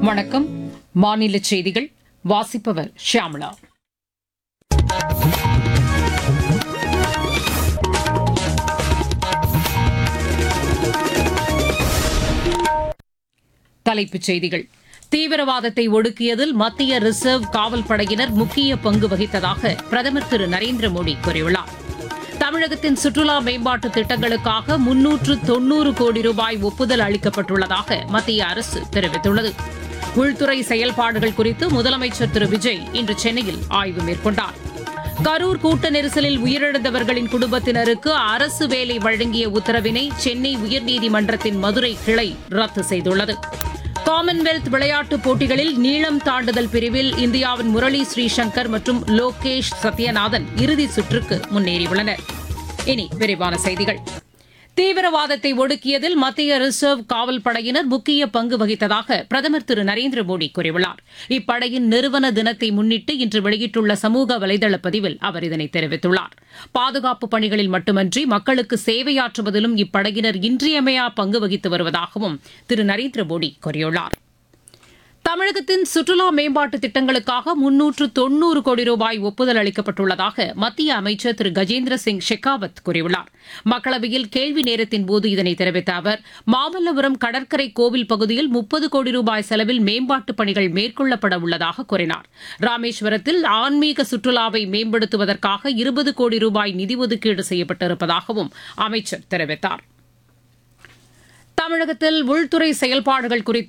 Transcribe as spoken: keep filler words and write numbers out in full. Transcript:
வணக்கம். மாநில செய்திகள் வாசிப்பவர் ஷியாமளா. தலைப்புச் செய்திகள். தீவிரவாதத்தை ஒடுக்கியதில் மத்திய ரிசர்வ் காவல் படையினர் முக்கிய பங்கு வகித்ததாக பிரதமர் திரு நரேந்திர மோடி கூறியுள்ளார். தமிழகத்தின் சுற்றுலா மேம்பாட்டு திட்டங்களுக்காக முன்னூற்று தொன்னூறு கோடி ரூபாய் ஒப்புதல் அளிக்கப்பட்டுள்ளதாக மத்திய அரசு தெரிவித்துள்ளது. உள்துறை செயல்பாடுகள் குறித்து முதலமைச்சர் திரு விஜய் இன்று சென்னையில் ஆய்வு மேற்கொண்டார். கரூர் கூட்ட நெரிசலில் உயிரிழந்தவர்களின் குடும்பத்தினருக்கு அரசு வேலை வழங்கிய உத்தரவினை சென்னை உயர்நீதிமன்றத்தின் மதுரை கிளை ரத்து செய்துள்ளது. காமன்வெல்த் விளையாட்டுப் போட்டிகளில் நீளம் தாண்டுதல் பிரிவில் இந்தியாவின் முரளி ஸ்ரீசங்கர் மற்றும் லோகேஷ் சத்யநாதன் இறுதிச் சுற்றுக்கு முன்னேறியுள்ளனர். இனி விரிவான செய்திகள். தீவிரவாதத்தை ஒடுக்கியதில் மத்திய ரிசர்வ் காவல் படையினர் முக்கிய பங்கு வகித்ததாக பிரதமர் திரு நரேந்திர மோடி கூறியுள்ளார். இப்படையின் நிறுவன தினத்தை முன்னிட்டு இன்று வெளியிட்டுள்ள சமூக வலைதள பதிவில் அவர் இதனை தெரிவித்துள்ளார். பாதுகாப்பு பணிகளில் மட்டுமன்றி மக்களுக்கு சேவையாற்றுவதிலும் இப்படையினர் இன்றியமையா பங்கு வகித்து வருவதாகவும் திரு நரேந்திர மோடி கூறியுள்ளார். தமிழகத்தின் சுற்றுலா மேம்பாட்டு திட்டங்களுக்காக முன்னூற்று தொன்னூறு கோடி ரூபாய் ஒப்புதல் அளிக்கப்பட்டுள்ளதாக மத்திய அமைச்சர் திரு கஜேந்திர சிங் ஷெகாவத் கூறியுள்ளார். மக்களவையில் கேள்வி நேரத்தின் போது இதனை தெரிவித்த அவர், மாமல்லபுரம் கடற்கரை கோவில் பகுதியில் முப்பது கோடி ரூபாய் செலவில் மேம்பாட்டுப் பணிகள் மேற்கொள்ளப்பட உள்ளதாக கூறினார். ராமேஸ்வரத்தில் ஆன்மீக சுற்றுலாவை மேம்படுத்துவதற்காக இருபது கோடி ரூபாய் நிதி ஒதுக்கீடு செய்யப்பட்டிருப்பதாகவும் அமைச்சர் தெரிவித்தார். தமிழகத்தில் உள்துறை செயல்பாடுகள் குறித்த